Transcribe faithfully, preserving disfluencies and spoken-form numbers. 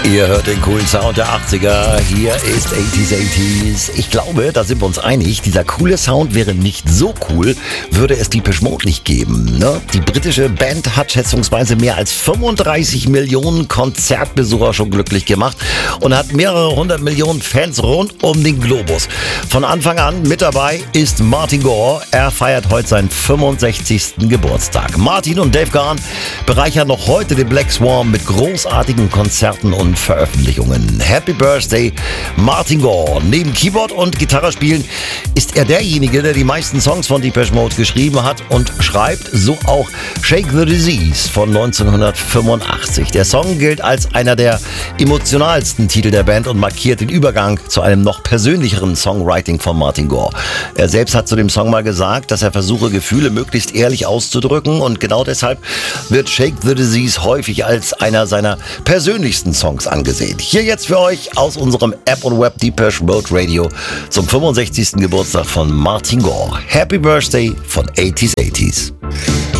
Ihr hört den coolen Sound der achtziger. Hier ist achtziger achtziger. Ich glaube, da sind wir uns einig, dieser coole Sound wäre nicht so cool, würde es Depeche Mode nicht geben. Ne? Die britische Band hat schätzungsweise mehr als fünfunddreißig Millionen Konzertbesucher schon glücklich gemacht und hat mehrere hundert Millionen Fans rund um den Globus. Von Anfang an mit dabei ist Martin Gore. Er feiert heute seinen fünfundsechzigsten Geburtstag. Martin und Dave Gahan bereichern noch heute den Black Swan mit großartigen Konzerten und Veröffentlichungen. Happy Birthday, Martin Gore. Neben Keyboard und Gitarre spielen ist er derjenige, der die meisten Songs von Depeche Mode geschrieben hat und schreibt, so auch Shake the Disease von neunzehnhundertfünfundachtzig. Der Song gilt als einer der emotionalsten Titel der Band und markiert den Übergang zu einem noch persönlicheren Songwriting von Martin Gore. Er selbst hat zu dem Song mal gesagt, dass er versuche, Gefühle möglichst ehrlich auszudrücken, und genau deshalb wird Shake the Disease häufig als einer seiner persönlichsten Songs angesehen. Hier jetzt für euch aus unserem App und Web Depeche Mode Radio zum fünfundsechzigsten Geburtstag von Martin Gore. Happy Birthday von achtziger achtziger.